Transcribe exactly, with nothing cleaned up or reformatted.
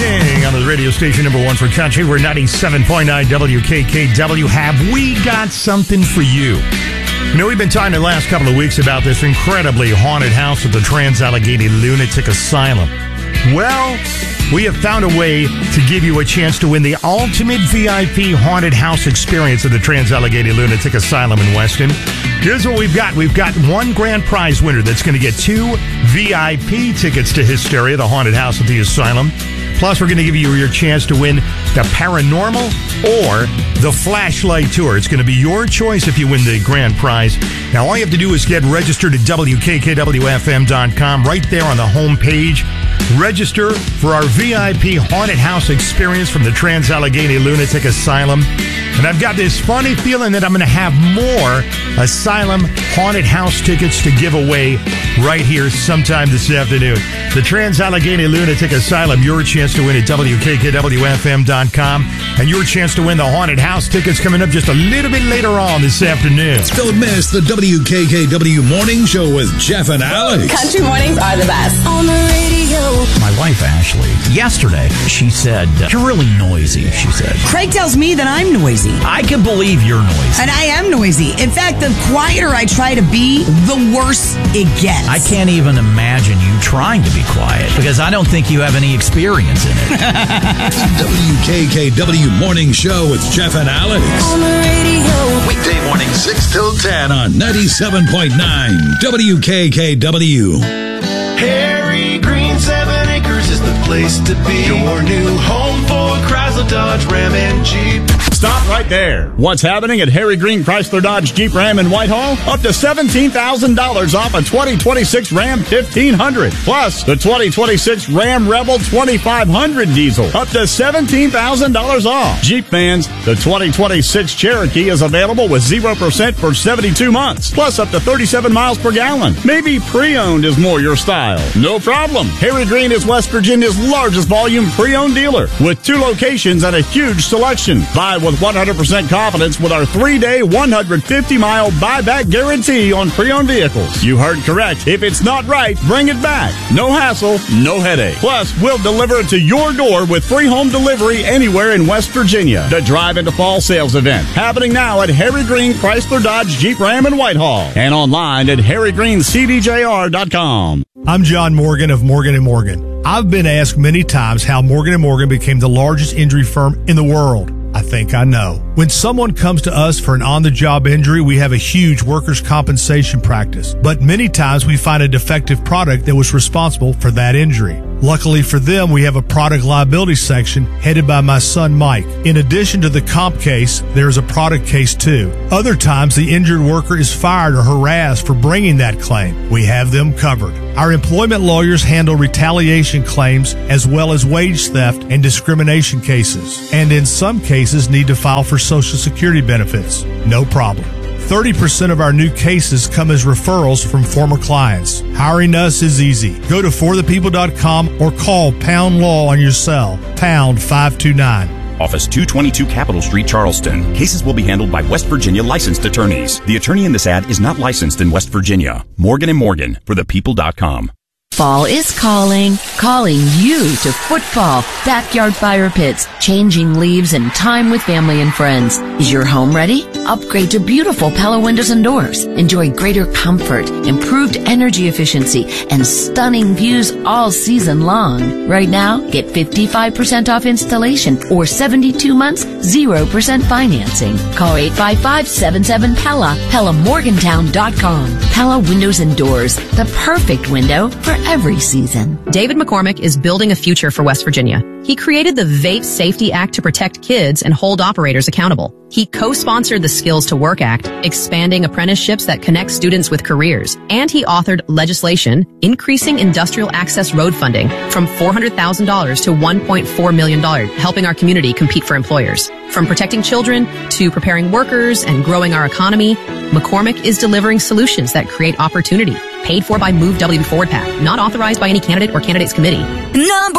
morning on the radio station number one for country. We're ninety-seven point nine W K K W. Have we got something for you? You know, we've been talking the last couple of weeks about this incredibly haunted house at the Trans-Allegheny Lunatic Asylum. Well, we have found a way to give you a chance to win the ultimate V I P haunted house experience of the Trans-Allegheny Lunatic Asylum in Weston. Here's what we've got. We've got one grand prize winner that's going to get two V I P tickets to Hysteria, the haunted house at the asylum. Plus, we're going to give you your chance to win the paranormal or the flashlight tour. It's going to be your choice if you win the grand prize. Now, all you have to do is get registered at W K K W F M dot com. Right there on the home page, register for our V I P haunted house experience from the Trans-Allegheny Lunatic Asylum. And I've got this funny feeling that I'm going to have more asylum haunted house tickets to give away right here sometime this afternoon. The Trans-Allegheny Lunatic Asylum, your chance to win at W K K W F M dot com. And your chance to win the haunted house tickets coming up just a little bit later on this afternoon. Don't miss the W K K W Morning Show with Jeff and Alex. Country mornings are the best. On the radio. My wife, Ashley, yesterday, she said, "You're really noisy," she said. Craig tells me that I'm noisy. I can believe you're noisy. And I am noisy. In fact, the quieter I try to be, the worse it gets. I can't even imagine you trying to be quiet because I don't think you have any experience in it. W K K W Morning Show with Jeff and Alex. On the radio. Weekday morning six till ten on ninety-seven point nine W K K W. Harry Green, seven acres is the place to be. Your new home for Chrysler, Dodge, Ram, and Jeep. Stop right there. What's happening at Harry Green Chrysler Dodge Jeep Ram in Whitehall? Up to seventeen thousand dollars off a twenty twenty-six Ram fifteen hundred. Plus, the twenty twenty-six Ram Rebel twenty-five hundred diesel. Up to seventeen thousand dollars off. Jeep fans, the twenty twenty-six Cherokee is available with zero percent for seventy-two months. Plus, up to thirty-seven miles per gallon. Maybe pre-owned is more your style. No problem. Harry Green is West Virginia's largest volume pre-owned dealer with two locations and a huge selection. Buy with one hundred percent confidence with our three-day, one hundred fifty mile buyback guarantee on pre-owned vehicles. You heard correct. If it's not right, bring it back. No hassle, no headache. Plus, we'll deliver it to your door with free home delivery anywhere in West Virginia. The Drive into Fall sales event happening now at Harry Green Chrysler Dodge Jeep Ram in Whitehall and online at harry green c d j r dot com. I'm John Morgan of Morgan and Morgan. I've been asked many times how Morgan and Morgan became the largest injury firm in the world. I think I know. When someone comes to us for an on-the-job injury, we have a huge workers' compensation practice. But many times we find a defective product that was responsible for that injury. Luckily for them, we have a product liability section headed by my son Mike. In addition to the comp case, there is a product case too. Other times, the injured worker is fired or harassed for bringing that claim. We have them covered. Our employment lawyers handle retaliation claims as well as wage theft and discrimination cases. And in some cases, need to file for Social Security benefits. No problem. thirty percent of our new cases come as referrals from former clients. Hiring us is easy. Go to for the people dot com or call Pound Law on your cell, pound five two nine. Office two twenty-two Capitol Street, Charleston. Cases will be handled by West Virginia licensed attorneys. The attorney in this ad is not licensed in West Virginia. Morgan and Morgan, for the people dot com. Fall is calling, calling you to football, backyard fire pits, changing leaves, and time with family and friends. Is your home ready? Upgrade to beautiful Pella windows and doors. Enjoy greater comfort, improved energy efficiency, and stunning views all season long. Right now, get fifty-five percent off installation or seventy-two months, zero percent financing. Call eight five five, seven seven, P E L L A, Pella Morgantown dot com. Pella Windows and Doors, the perfect window for every season. David McCormick is building a future for West Virginia. He created the Vape Safety Act to protect kids and hold operators accountable. He co-sponsored the Skills to Work Act, expanding apprenticeships that connect students with careers. And he authored legislation increasing industrial access road funding from four hundred thousand dollars to one point four million dollars, helping our community compete for employers. From protecting children to preparing workers and growing our economy, McCormick is delivering solutions that create opportunity. Paid for by Move W Forward PAC, not authorized by any candidate or candidates committee. Number